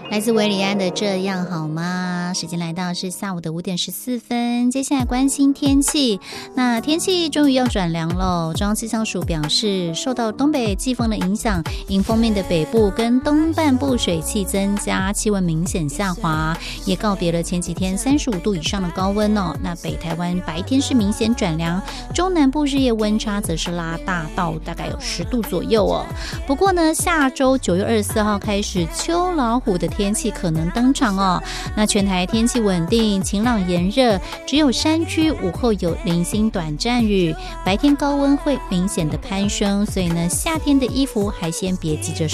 来自维里安的这样好吗？时间来到是下午的5点14分，接下来关心天气。那天气终于要转凉了，中央气象署表示，受到东北季风的影响，迎风面的北部跟东半部水汽增加，气温明显下滑，也告别了前几天35度以上的高温哦。那北台湾白天是明显转凉，中南部日夜温差则是拉大到大概有10度左右哦。不过呢，下周9月24号开始，秋老虎的天气可能登场哦。那全台天气稳定，晴朗炎热，只有山区午后有零星短暂雨，白天高温会明显的攀升，所以呢，夏天的衣服还先别急着